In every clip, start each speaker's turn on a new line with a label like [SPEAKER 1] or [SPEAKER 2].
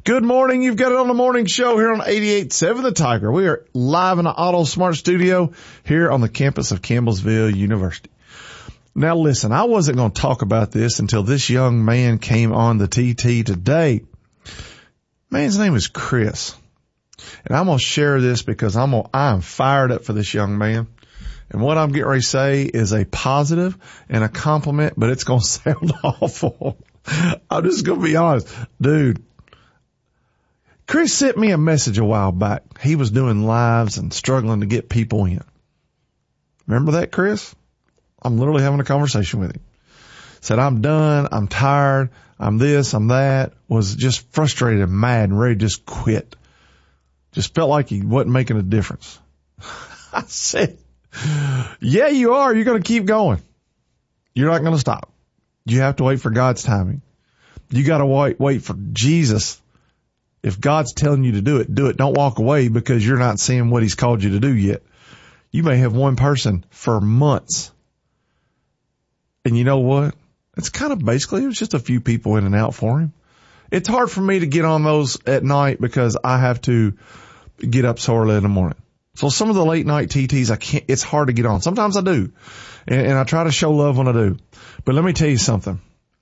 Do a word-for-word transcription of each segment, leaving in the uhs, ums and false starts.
[SPEAKER 1] Good morning. You've got it on the morning show here on eighty-eight point seven The Tiger. We are live in the Auto Smart studio here on the campus of Campbellsville University. Now listen, I wasn't going to talk about this until this young man came on the T T today. Man's name is Chris. And I'm going to share this because I'm gonna, I'm fired up for this young man. And what I'm getting ready to say is a positive and a compliment, but it's going to sound awful. I'm just going to be honest. Dude, Chris sent me a message a while back. He was doing lives and struggling to get people in. Remember that, Chris? I'm literally having a conversation with him. Said, I'm done. I'm tired. I'm this. I'm that. Was just frustrated and mad and ready to just quit. Just felt like he wasn't making a difference. I said, yeah, you are. You're going to keep going. You're not going to stop. You have to wait for God's timing. You got to wait, wait for Jesus. If God's telling you to do it, do it. Don't walk away because you're not seeing what he's called you to do yet. You may have one person for months. And you know what? It's kind of basically, it was just a few people in and out for him. It's hard for me to get on those at night because I have to get up so early in the morning. So some of the late night T Ts, I can't, it's hard to get on. Sometimes I do. And, and I try to show love when I do. But let me tell you something.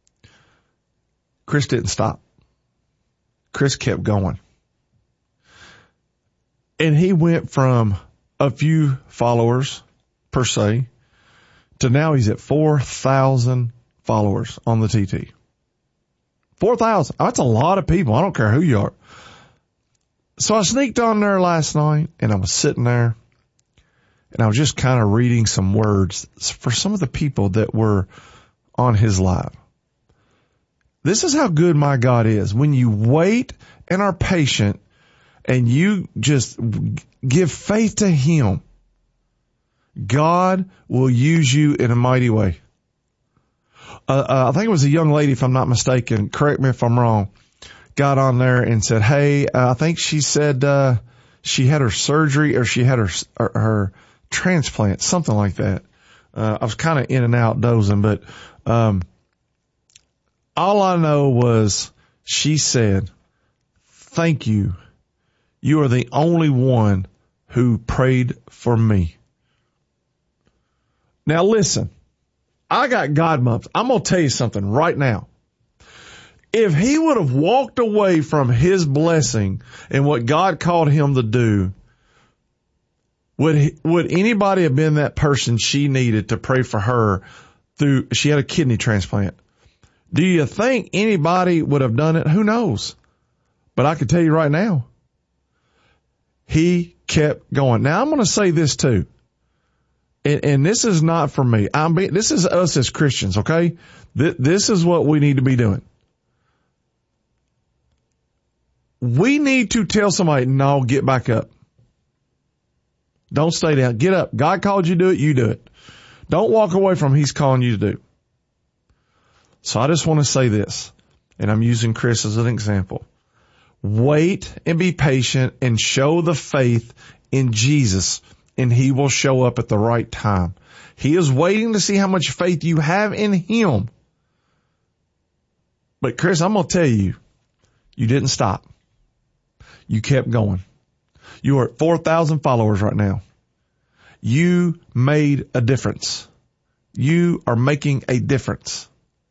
[SPEAKER 1] Chris didn't stop. Chris kept going. And he went from a few followers per se to now he's at four thousand followers on the T T. four thousand. That's a lot of people. I don't care who you are. So I sneaked on there last night and I was sitting there and I was just kind of reading some words for some of the people that were on his live. This is how good my God is. When you wait and are patient and you just give faith to him, God will use you in a mighty way. Uh, uh, I think it was a young lady, if I'm not mistaken, correct me if I'm wrong, got on there and said, hey, uh, I think she said uh she had her surgery or she had her her, her transplant, something like that. Uh, I was kind of in and out dozing, but um all I know was she said, thank you. You are the only one who prayed for me. Now listen, I got God bumps. I'm going to tell you something right now. If he would have walked away from his blessing and what God called him to do, would he, would anybody have been that person she needed to pray for her through, she had a kidney transplant? Do you think anybody would have done it? Who knows? But I can tell you right now, he kept going. Now I'm going to say this too. And, and this is not for me. I'm being, this is us as Christians, okay? Th- this is what we need to be doing. We need to tell somebody, no, get back up. Don't stay down. Get up. God called you to do it. You do it. Don't walk away from he's calling you to do. So I just want to say this, and I'm using Chris as an example. Wait and be patient and show the faith in Jesus, and he will show up at the right time. He is waiting to see how much faith you have in him. But Chris, I'm going to tell you, you didn't stop. You kept going. You are at four thousand followers right now. You made a difference. You are making a difference.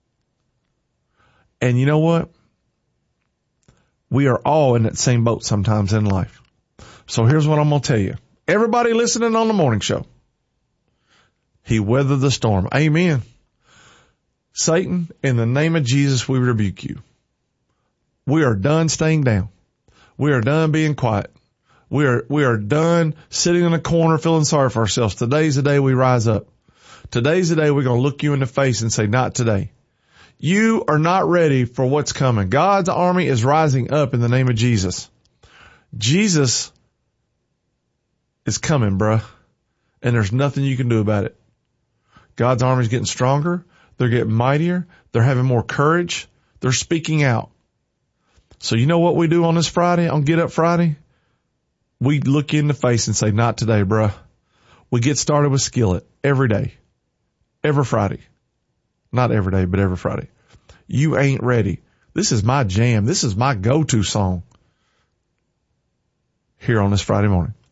[SPEAKER 1] And you know what? We are all in that same boat sometimes in life. So here's what I'm going to tell you. Everybody listening on the morning show. He weathered the storm. Amen. Satan, in the name of Jesus, we rebuke you. We are done staying down. We are done being quiet. We are, we are done sitting in a corner feeling sorry for ourselves. Today's the day we rise up. Today's the day we're going to look you in the face and say, not today. You are not ready for what's coming. God's army is rising up in the name of Jesus. Jesus is coming, bruh. And there's nothing you can do about it. God's army is getting stronger. They're getting mightier. They're having more courage. They're speaking out. So you know what we do on this Friday, on Get Up Friday? We look you in the face and say, not today, bruh. We get started with Skillet every day. Every Friday. Not every day, but every Friday. You ain't ready. This is my jam. This is my go-to song here on this Friday morning.